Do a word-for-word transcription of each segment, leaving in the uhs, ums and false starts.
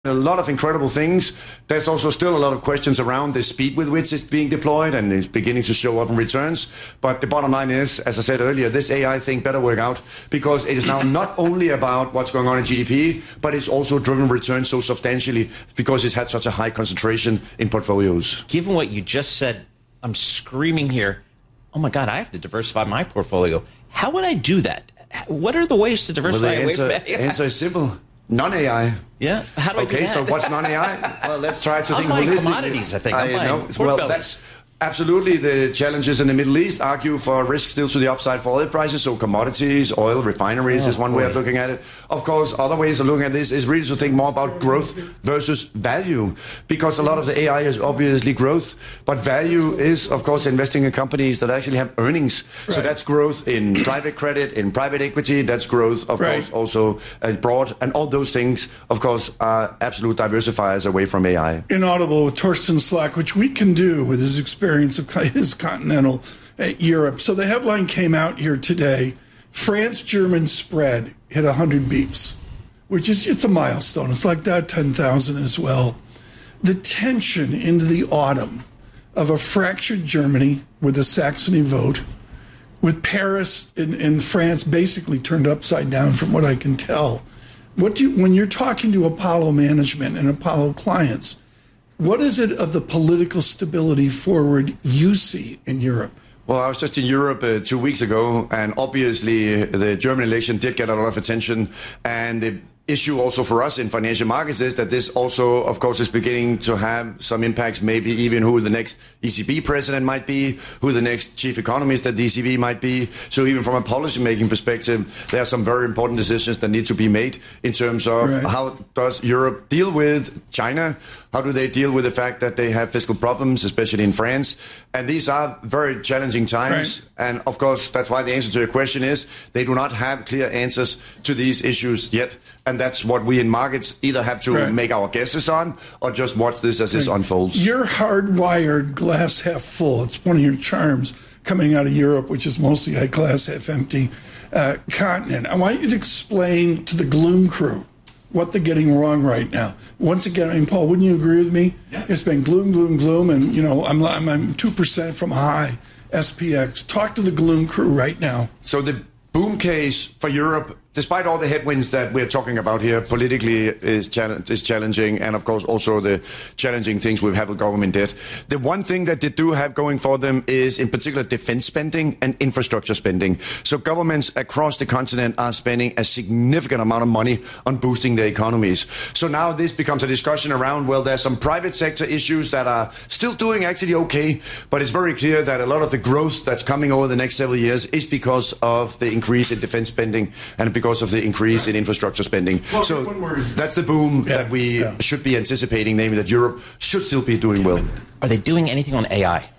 A lot of incredible things. There's also still a lot of questions around the speed with which it's being deployed and is beginning to show up in returns. But the bottom line is, as I said earlier, this A I thing better work out because it is now not only about what's going on in G D P, but it's also driven returns so substantially because it's had such a high concentration in portfolios. Given what you just said, I'm screaming here, oh my God, I have to diversify my portfolio. How would I do that? What are the ways to diversify Well, the away answer, from A I? answer is simple. Non-A I. Yeah. How do I okay, do that? so what's non-A I? Well, let's try to I'm think buying holistically. commodities, I think. I'm I buying know. pork Well, bellies. that's absolutely the challenges in the Middle East argue for risk still to the upside for oil prices. So commodities, oil, refineries oh, is one boy. way of looking at it. Of course, other ways of looking at this is really to think more about growth versus value, because a lot of the A I is obviously growth, but value is, of course, investing in companies that actually have earnings. Right. So that's growth in private credit, in private equity. That's growth, of right. course, also abroad. And all those things, of course, are absolute diversifiers away from A I. Inaudible with Torsten Slok, which we can do with his experience of his continental uh, Europe. So the headline came out here today. France-German spread hit one hundred beeps, which is it's a milestone. It's like that ten thousand as well. The tension into the autumn of a fractured Germany with the Saxony vote, with Paris in, in France basically turned upside down from what I can tell. What do you, when you're talking to Apollo management and Apollo clients, what is it of the political stability forward you see in Europe? Well, I was just in Europe uh, two weeks ago, and obviously the German election did get a lot of attention. And the issue also for us in financial markets is that this also, of course, is beginning to have some impacts, maybe even who the next E C B president might be, who the next chief economist at the E C B might be. So even from a policy-making perspective, there are some very important decisions that need to be made in terms of right. how does Europe deal with China? How do they deal with the fact that they have fiscal problems, especially in France? And these are very challenging times. Right. And of course, that's why the answer to your question is they do not have clear answers to these issues yet. And that's what we in markets either have to right. make our guesses on or just watch this as right. this unfolds. You're hardwired glass half full. It's one of your charms coming out of Europe, which is mostly a glass half empty uh, continent. I want you to explain to the gloom crew what they're getting wrong right now. Once again, I mean, Paul, wouldn't you agree with me? Yeah. It's been gloom, gloom, gloom, and, you know, I'm, I'm, I'm two percent from high S P X. Talk to the gloom crew right now. So the boom case for Europe, despite all the headwinds that we're talking about here, politically is, challenge, is challenging, and of course also the challenging things we have with government debt. The one thing that they do have going for them is in particular defense spending and infrastructure spending. So governments across the continent are spending a significant amount of money on boosting their economies. So now this becomes a discussion around, well, there's some private sector issues that are still doing actually okay, but it's very clear that a lot of the growth that's coming over the next several years is because of the increase in defense spending and because of the increase in infrastructure spending. Well, so that's the boom yeah, that we yeah. should be anticipating, namely that Europe should still be doing well. Are they doing anything on A I?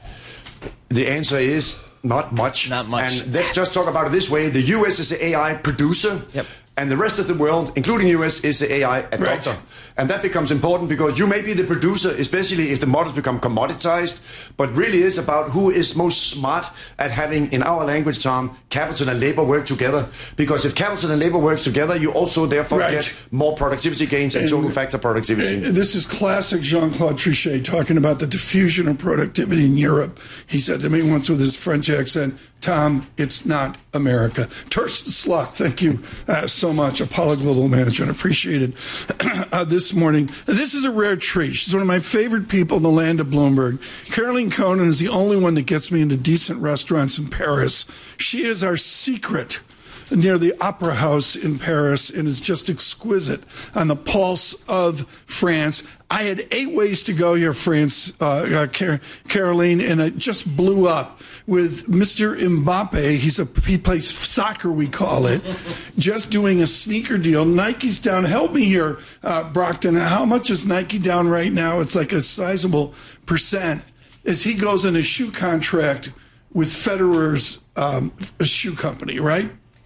The answer is not much. Not much. And let's just talk about it this way. The U S is the A I producer. Yep. And the rest of the world, including U S, is the A I adopter. Right. And that becomes important because you may be the producer, especially if the models become commoditized, but really it's about who is most smart at having, in our language, Tom, capital and labor work together. Because if capital and labor work together, you also therefore right. get more productivity gains and, and total factor productivity. This is classic Jean-Claude Trichet talking about the diffusion of productivity in Europe. He said to me once with his French accent, Tom, it's not America. Torsten Slok, thank you uh, so much. Apollo Global Management, appreciated uh, this morning. This is a rare treat. She's one of my favorite people in the land of Bloomberg. Caroline Conan is the only one that gets me into decent restaurants in Paris. She is our secret near the Opera House in Paris and is just exquisite on the pulse of France. I had eight ways to go here, France, uh, uh, Car- Caroline, and it just blew up with Mister Mbappe. He's a he plays soccer, we call it, just doing a sneaker deal. Nike's down. Help me here, uh, Brockton. How much is Nike down right now? It's like a sizable percent as he goes in a shoe contract with Federer's um, shoe company, right?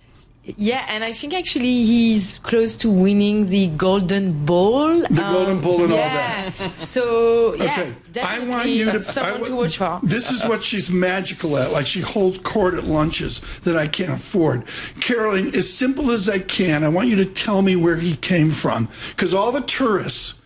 Yeah, and I think actually he's close to winning the Golden Ball. The um, Golden Ball and yeah. all that. So, yeah, okay. definitely I want you to, someone I, to watch for. This is what she's magical at. Like she holds court at lunches that I can't afford. Caroline, as simple as I can, I want you to tell me where he came from. Because all the tourists